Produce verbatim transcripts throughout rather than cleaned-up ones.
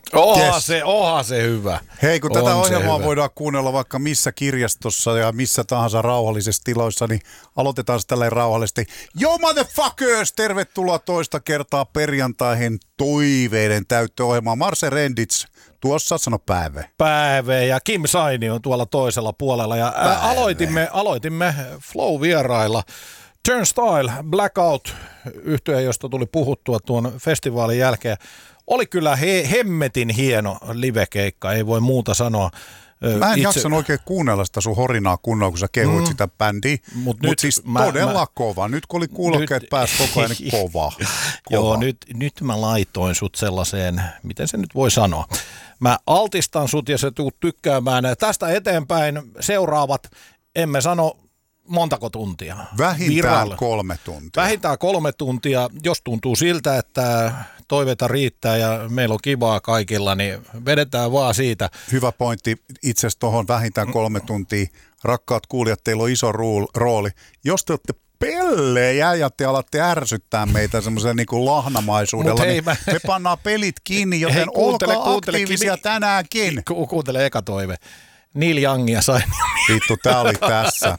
Oha yes. se, oha se hyvä. Hei, kun on tätä ohjelmaa hyvä. voidaan kuunnella vaikka missä kirjastossa ja missä tahansa rauhallisissa tiloissa, niin aloitetaan se tälleen rauhallisesti. Yo motherfuckers! Tervetuloa toista kertaa perjantaihin toiveiden täyttöohjelmaan. Marse Rendits, tuossa sano Päive. Päive ja Kim Saini on tuolla toisella puolella ja ää, aloitimme, aloitimme Flow-vierailla. Turnstile, Blackout, yhtye, josta tuli puhuttua tuon festivaalin jälkeen. Oli kyllä he, hemmetin hieno livekeikka, ei voi muuta sanoa. Mä en Itse... jaksan oikein kuunnella sitä sun horinaa kunnolla, kun sä kehuit mm. sitä bändiä, mutta Mut siis mä, todella mä... kova. Nyt kun oli kuulokkeet nyt... päässä koko ajan, niin kova. kova. Joo, nyt, nyt mä laitoin sut sellaiseen, miten se nyt voi sanoa. Mä altistan sut ja sä tuut tykkäämään. Tästä eteenpäin seuraavat, emme sano montako tuntia. Vähintään Viralla. kolme tuntia. Vähintään kolme tuntia. Jos tuntuu siltä, että toiveita riittää ja meillä on kivaa kaikilla, niin vedetään vaan siitä. Hyvä pointti. Itse asiassa tuohon vähintään kolme tuntia. Rakkaat kuulijat, teillä on iso rooli. Jos te olette pellejä ja te alatte ärsyttää meitä semmoisen niin kuin lahnamaisuudella, hei, niin mä... me pannaan pelit kiinni, joten hei, kuuntele, olkaa kuuntele, aktiivisia ki... tänäänkin. Ku, kuuntele eka toive. Neil Youngia sain. Vittu, tää oli tässä.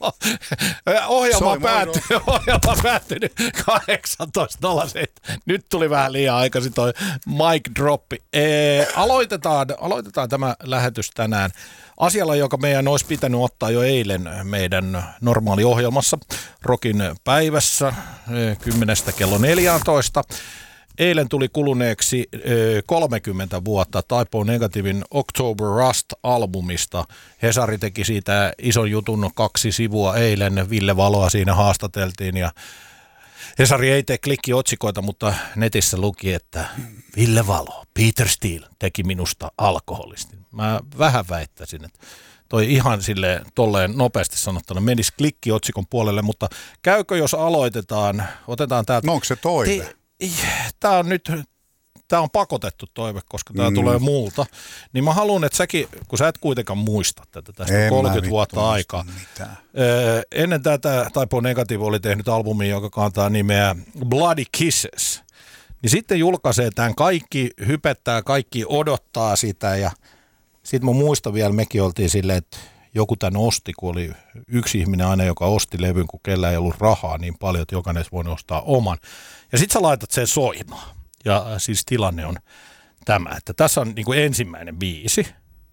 Ohjelma on päättynyt, ohjelma päättynyt kahdeksantoista nolla seitsemän. Nyt tuli vähän liian aikaisin toi mic droppi. Ee, aloitetaan, aloitetaan tämä lähetys tänään asialla, joka meidän olisi pitänyt ottaa jo eilen meidän normaali ohjelmassa Rockin päivässä kymmenestä kello neljätoista. Eilen tuli kuluneeksi kolmekymmentä vuotta Type O Negativen October Rust-albumista. Hesari teki siitä ison jutun, kaksi sivua eilen. Ville Valoa siinä haastateltiin ja Hesari ei tee klikkiotsikoita, mutta netissä luki, että Ville Valo, Peter Steele teki minusta alkoholistin. Mä vähän väittäisin, että toi ihan silleen tolleen nopeasti sanottuna menisi klikkiotsikon puolelle, mutta käykö jos aloitetaan, otetaan täältä. No onko se toive? Te- Tämä on nyt, tämä on pakotettu toive, koska tämä mm. tulee multa. Niin mä haluan, että säkin, kun sä et kuitenkaan muista tätä, tästä en kolmekymmentä vuotta aikaa. Öö, ennen tätä Type O Negative oli tehnyt albumi, joka kantaa nimeä Bloody Kisses. Niin sitten julkaisee tämän kaikki, hypettää, kaikki odottaa sitä ja sitten mä muistan vielä, mekin oltiin silleen, että joku tän osti, kun oli yksi ihminen aina, joka osti levyn, kun kellä ei ollut rahaa niin paljon, että jokainen voi ostaa oman. Ja sit sä laitat sen soimaan. Ja siis tilanne on tämä, että tässä on niin kuin ensimmäinen biisi.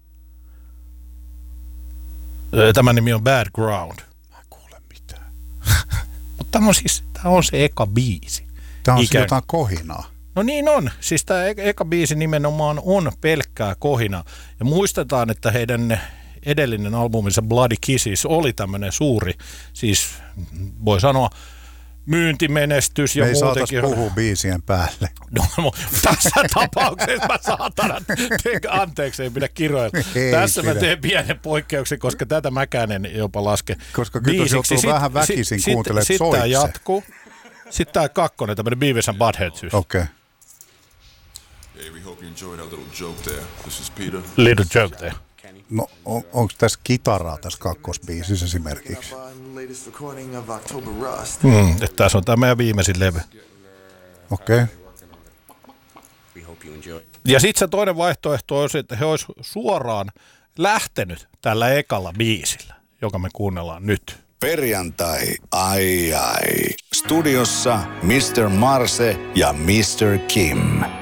Tämä nimi on Bad Ground. Mä en kuule mitään. Mutta tämä on siis, tämä on se eka biisi. Tämä on Ikään... jotain kohinaa. No niin on. Siis tämä eka biisi nimenomaan on pelkkää kohinaa. Ja muistetaan, että heidän edellinen albuminsa Bloody Kisses oli tämmöinen suuri, siis voi sanoa myyntimenestys ja me ei muutenkin. Ei saatais puhua biisien päälle. No, tässä tapauksessa mä saatanan, anteeksi ei pidä kiroilla. Ei tässä pidä. Mä teen pienen poikkeuksen, koska tätä mäkään en jopa laske koska kyllä joutuu sit, vähän väkisin sit, kuuntelemaan sit, soitse. Sitten tää jatkuu. Sitten tää kakkonen, tämmönen Beavis and Butthead-syys. Okei. Okay. Hey, we hope you enjoyed our little joke there. This is Peter. Little joke there. No on, onko tässä kitaraa tässä kakkosbiisissä esimerkiksi? Mm, että tässä on tämä meidän viimeisin levy. Okei. Okay. Ja sitten se toinen vaihtoehto olisi, että he olisi suoraan lähtenyt tällä ekalla biisillä, joka me kuunnellaan nyt. Perjantai, ai ai. Studiossa mister Marse ja mister Kim.